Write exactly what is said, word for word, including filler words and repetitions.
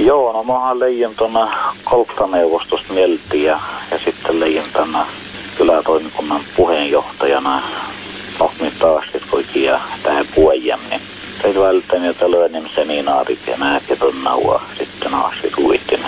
Joo, no mähän leijin tuonne kolktaneuvostosta mieltiin ja, ja sitten leijin tänne kylätoimikunnan puheenjohtajana. No, nyt taas sitten ja tähän puhujan, niin tein välttämättä löönim seminaarit ja nääkin tunnauaa sitten aas.